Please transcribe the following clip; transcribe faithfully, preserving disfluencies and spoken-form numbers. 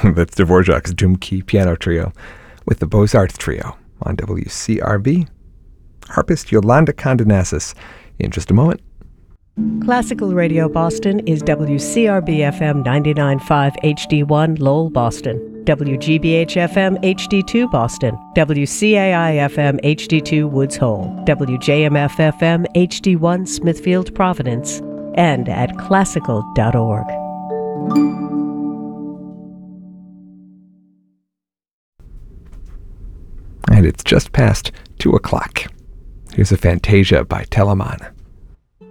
That's Dvorak's Doom Key Piano Trio with the Beaux-Arts Trio on W C R B. Harpist Yolanda Condonasis in just a moment. Classical Radio Boston is W C R B F M ninety-nine point five H D one Lowell, Boston, W G B H F M H D two Boston, W C A I F M H D two Woods Hole, W J M F F M H D one Smithfield, Providence, and at classical dot org. And it's just past two o'clock. Here's a Fantasia by Telemann.